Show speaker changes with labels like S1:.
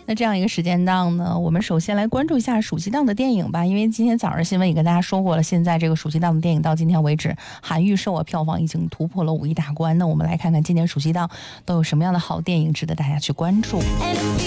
S1: 那这样一个时间档呢，我们首先来关注一下暑期档的电影吧，因为今天早上新闻也跟大家说过了，现在这个暑期档的电影到今天为止，韩预售票房已经突破了5亿大关。那我们来看看今年暑期档都有什么样的好电影值得大家去关注。